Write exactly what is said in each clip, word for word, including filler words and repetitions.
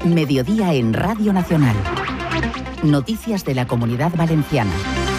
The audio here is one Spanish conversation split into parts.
Mediodía en Radio Nacional. Noticias de la Comunidad Valenciana.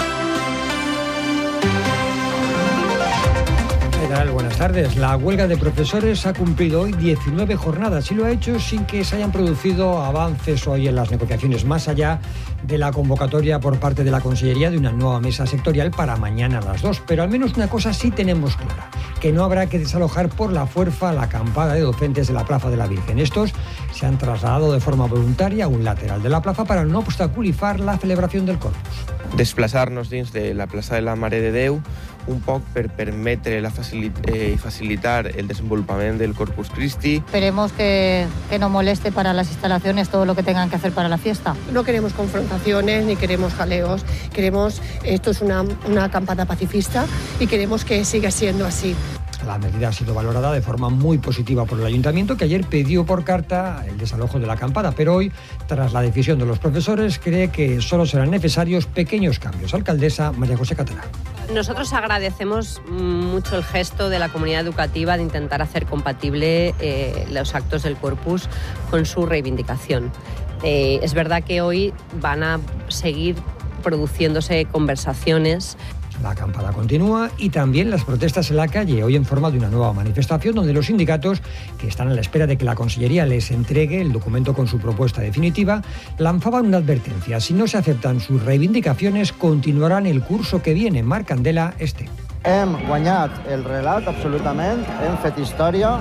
Buenas tardes. La huelga de profesores ha cumplido hoy diecinueve jornadas y lo ha hecho sin que se hayan producido avances hoy en las negociaciones, más allá de la convocatoria por parte de la Consellería de una nueva mesa sectorial para mañana a las dos. Pero al menos una cosa sí tenemos clara, que no habrá que desalojar por la fuerza la acampada de docentes de la Plaza de la Virgen. Estos se han trasladado de forma voluntaria a un lateral de la plaza para no obstaculizar la celebración del Corpus. Desplaçar-nos dins de la plaça de la Mare de Déu un poc per permetre la facilit eh, facilitar el desenvolupament del Corpus Christi. Esperemos que, que no moleste para las instalaciones todo lo que tengan que hacer para la fiesta. No queremos confrontaciones ni queremos jaleos. Queremos, esto es una, una acampada pacifista y queremos que siga siendo así. La medida ha sido valorada de forma muy positiva por el Ayuntamiento, que ayer pidió por carta el desalojo de la acampada, pero hoy, tras la decisión de los profesores, cree que solo serán necesarios pequeños cambios. Alcaldesa María José Catalá. Nosotros agradecemos mucho el gesto de la comunidad educativa de intentar hacer compatible eh, los actos del Corpus con su reivindicación. Eh, es verdad que hoy van a seguir produciéndose conversaciones. La acampada continúa y también las protestas en la calle, hoy en forma de una nueva manifestación donde los sindicatos, que están a la espera de que la Consellería les entregue el documento con su propuesta definitiva, lanzaban una advertencia. Si no se aceptan sus reivindicacions, continuaran el curso que viene. Marc Candela, este. Hem guanyat el relat, absolutament, hem fet història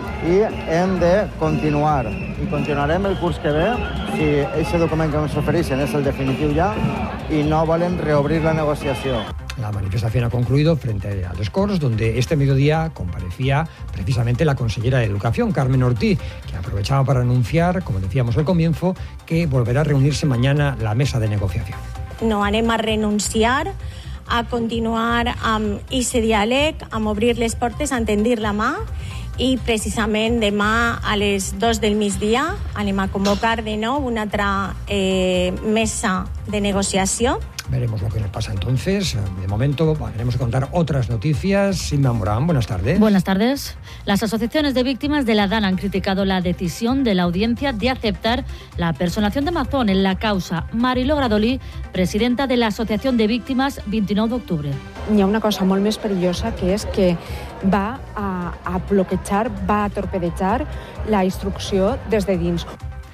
i hem de continuar. I continuarem el curs que ve si aquest document que ens ofereixen és el definitiu ja i no volen reobrir la negociació. La manifestación ha concluido frente a Les Corts, donde este mediodía comparecía precisamente la consellera de Educación, Carmen Ortí, que aprovechaba para anunciar, como decíamos al comienzo, que volverá a reunirse mañana la mesa de negociación. No anem a renunciar a continuar amb aquest diàleg, amb obrir les portes, a tendir la mà, i precisament demà a les dos del migdia anem a convocar de nou una altra eh, mesa de negociació. Veremos lo que nos pasa entonces. De momento veremos a contar otras noticias. Silvia Morán, buenas tardes. Buenas tardes. Las asociaciones de víctimas de la D A N han criticado la decisión de la audiencia de aceptar la personación de Mazón en la causa. Marilo Gradolí, presidenta de la Asociación de Víctimas veintinou d'octubre. Hi ha una cosa molt més perillosa, que és que va a, a bloquejar, va a torpedejar la instrucció des de dins.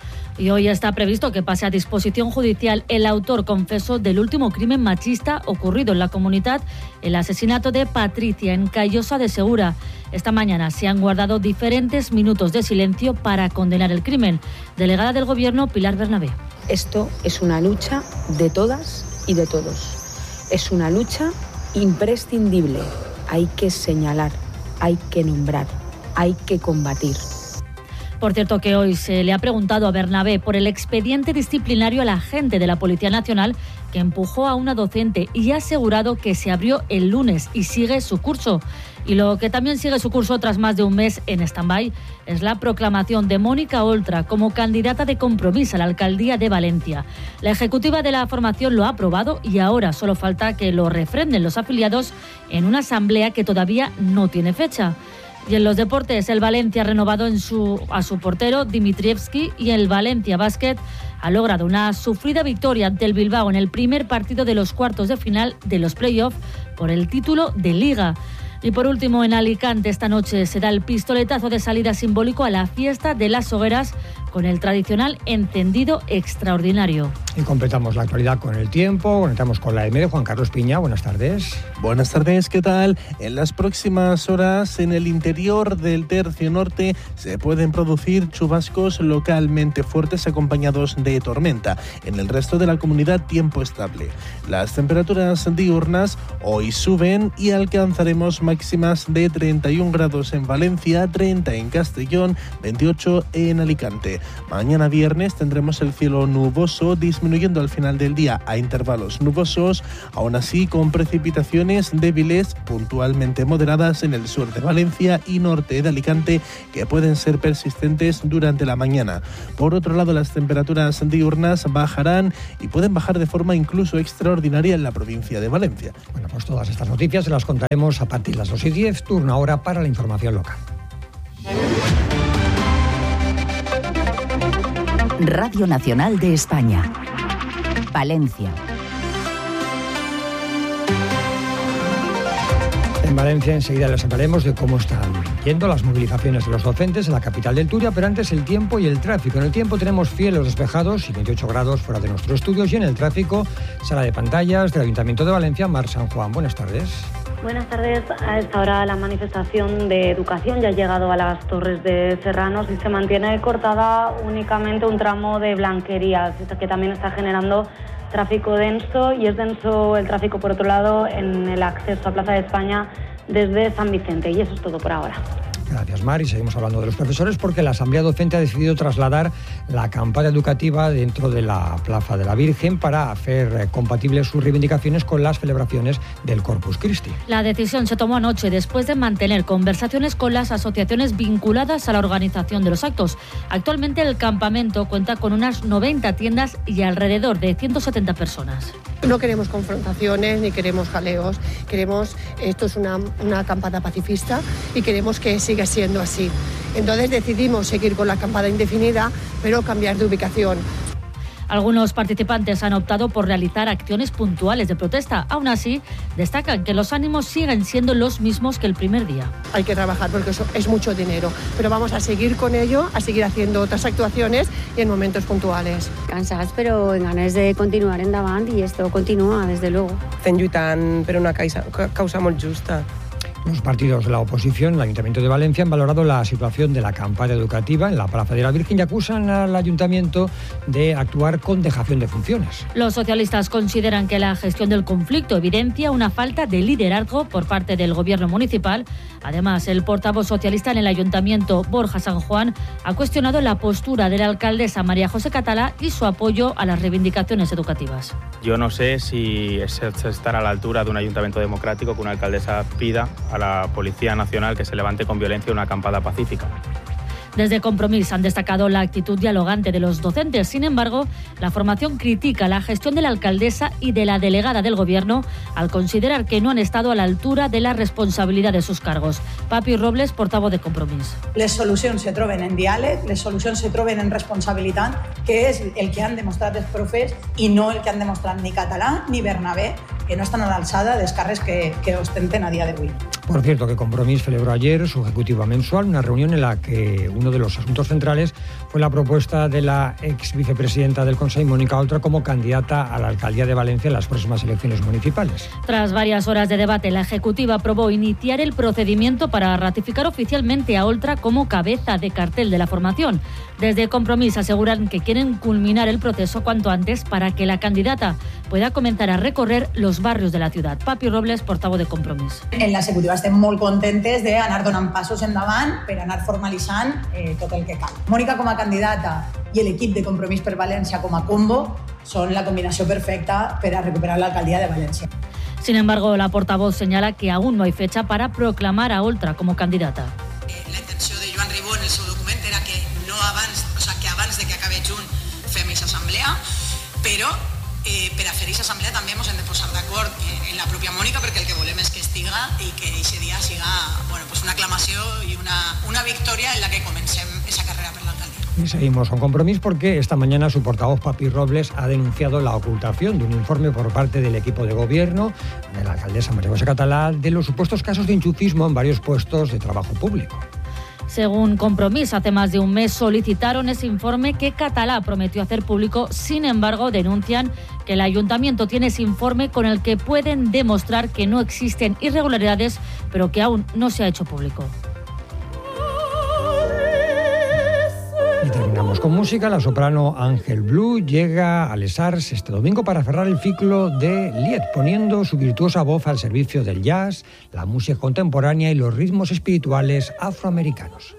Y hoy está previsto que pase a disposición judicial el autor confeso del último crimen machista ocurrido en la comunidad, el asesinato de Patricia en Callosa de Segura. Esta mañana se han guardado diferentes minutos de silencio para condenar el crimen. Delegada del Gobierno, Pilar Bernabé. Esto es una lucha de todas y de todos. Es una lucha imprescindible. Hay que señalar, hay que nombrar, hay que combatir. Por cierto que hoy se le ha preguntado a Bernabé por el expediente disciplinario al agente de la Policía Nacional que empujó a una docente y ha asegurado que se abrió el lunes y sigue su curso. Y lo que también sigue su curso tras más de un mes en stand-by es la proclamación de Mónica Oltra como candidata de Compromís a la alcaldía de Valencia. La ejecutiva de la formación lo ha aprobado y ahora solo falta que lo refrenden los afiliados en una asamblea que todavía no tiene fecha. Y en los deportes, el Valencia ha renovado en su, a su portero Dimitrievski y el Valencia Basket ha logrado una sufrida victoria ante el Bilbao en el primer partido de los cuartos de final de los play-off por el título de Liga. Y por último, en Alicante esta noche se da el pistoletazo de salida simbólico a la fiesta de las hogueras con el tradicional encendido extraordinario. Y completamos la actualidad con el tiempo, conectamos con la E M E de Juan Carlos Piña. Buenas tardes. Buenas tardes, ¿qué tal? En las próximas horas, en el interior del tercio norte, se pueden producir chubascos localmente fuertes acompañados de tormenta. En el resto de la comunidad, tiempo estable. Las temperaturas diurnas hoy suben y alcanzaremos máximas de treinta y un grados en Valencia, treinta en Castellón, veintiocho en Alicante. Mañana viernes tendremos el cielo nuboso, disminuyendo al final del día a intervalos nubosos, aún así con precipitaciones débiles, puntualmente moderadas en el sur de Valencia y norte de Alicante, que pueden ser persistentes durante la mañana. Por otro lado, las temperaturas diurnas bajarán y pueden bajar de forma incluso extraordinaria en la provincia de Valencia. Bueno, pues todas estas noticias se las contaremos a partir de las dos y diez, turno ahora para la información local. Radio Nacional de España. Valencia. En Valencia enseguida les hablaremos de cómo están yendo las movilizaciones de los docentes en la capital del Turia, pero antes el tiempo y el tráfico. En el tiempo tenemos cielos despejados y veintiocho grados fuera de nuestros estudios, y en el tráfico, sala de pantallas del Ayuntamiento de Valencia, Mar San Juan. Buenas tardes. Buenas tardes. A esta hora la manifestación de educación ya ha llegado a las Torres de Serranos y se mantiene cortada únicamente un tramo de Blanquerías, que también está generando tráfico denso, y es denso el tráfico, por otro lado, en el acceso a Plaza de España desde San Vicente. Y eso es todo por ahora. Gracias, Mar. Y seguimos hablando de los profesores porque la Asamblea Docente ha decidido trasladar la campaña educativa dentro de la Plaza de la Virgen para hacer compatibles sus reivindicaciones con las celebraciones del Corpus Christi. La decisión se tomó anoche después de mantener conversaciones con las asociaciones vinculadas a la organización de los actos. Actualmente el campamento cuenta con unas noventa tiendas y alrededor de ciento setenta personas. No queremos confrontaciones ni queremos jaleos. Queremos, esto es una, una acampada pacifista y queremos que siga siendo así. Entonces decidimos seguir con la acampada indefinida, pero cambiar de ubicación. Algunos participantes han optado por realizar acciones puntuales de protesta. Aún así, destacan que los ánimos siguen siendo los mismos que el primer día. Hay que trabajar porque eso es mucho dinero, pero vamos a seguir con ello, a seguir haciendo otras actuaciones y en momentos puntuales. Cansats, però en ganes de continuar endavant, i esto continua, desde luego. Estem lluitant per una causa, causa molt justa. Los partidos de la oposición, el Ayuntamiento de Valencia, han valorado la situación de la campaña educativa en la Plaza de la Virgen y acusan al Ayuntamiento de actuar con dejación de funciones. Los socialistas consideran que la gestión del conflicto evidencia una falta de liderazgo por parte del Gobierno municipal. Además, el portavoz socialista en el Ayuntamiento, Borja San Juan, ha cuestionado la postura de la alcaldesa María José Catalá y su apoyo a las reivindicaciones educativas. Yo no sé si es estar a la altura de un ayuntamiento democrático que una alcaldesa pida a la Policía Nacional que se levante con violencia una acampada pacífica. Desde Compromís han destacado la actitud dialogante de los docentes. Sin embargo, la formación critica la gestión de la alcaldesa y de la delegada del Gobierno al considerar que no han estado a la altura de la responsabilidad de sus cargos. Papi Robles, portavoz de Compromís. Les solucions se troben en diàleg, les solucions se troben en responsabilitat, que és el que han demostrat els profes i no el que han demostrat ni Català ni Bernabé, que no están a la alçada dels càrrecs que, que ostenten a día de hoy. Por cierto, que Compromís celebró ayer su ejecutiva mensual, una reunión en la que uno de los asuntos centrales fue la propuesta de la ex vicepresidenta del Consejo, Mónica Oltra, como candidata a la alcaldía de Valencia en las próximas elecciones municipales. Tras varias horas de debate, la ejecutiva aprobó iniciar el procedimiento para ratificar oficialmente a Oltra como cabeza de cartel de la formación. Desde Compromís aseguran que quieren culminar el proceso cuanto antes para que la candidata pueda comenzar a recorrer los barrios de la ciudad. Papi Robles, portavoz de Compromís. En la executiva estem molt contentes d'anar donant passos endavant per anar formalitzant eh, tot el que cal. Mònica com a candidata i l'equip de Compromís per València com a combo són la combinació perfecta per a recuperar l'alcaldia de València. Sin embargo, la portavoz señala que aún no hay fecha para proclamar a Oltra como candidata. La intenció de Joan Ribó en el seu document era que no abans, o sea, que abans de que acabe juny fem aquesta assemblea, però eh, per a fer aquesta assemblea també ens hem de posar d'acord en la pròpia Mònica, perquè el que volem és que estiga i que aquest dia siga, bueno, pues una aclamació i una, una victòria en la que comencem esa carrera per l'alcaldia. Y seguimos con Compromís porque esta mañana su portavoz Papi Robles ha denunciado la ocultación de un informe por parte del equipo de gobierno de la alcaldesa María José Catalá de los supuestos casos de enchufismo en varios puestos de trabajo público. Según Compromís, hace más de un mes solicitaron ese informe que Catalá prometió hacer público. Sin embargo, denuncian que el ayuntamiento tiene ese informe con el que pueden demostrar que no existen irregularidades, pero que aún no se ha hecho público. Y terminamos con música. La soprano Ángel Blue llega a Les Arts este domingo para cerrar el ciclo de Lied, poniendo su virtuosa voz al servicio del jazz, la música contemporánea y los ritmos espirituales afroamericanos.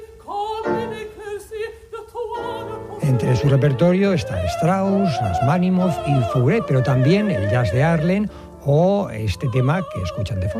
Entre su repertorio está Strauss, Rachmaninoff y Fauré, pero también el jazz de Arlen o este tema que escuchan de fondo.